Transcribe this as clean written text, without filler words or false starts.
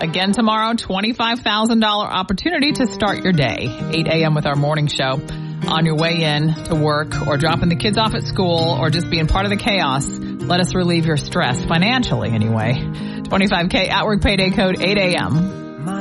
Again tomorrow, $25,000 opportunity to start your day. 8 a.m. with our morning show. On your way in to work or dropping the kids off at school or just being part of the chaos, let us relieve your stress, financially anyway. 25K at work payday code 8 a.m.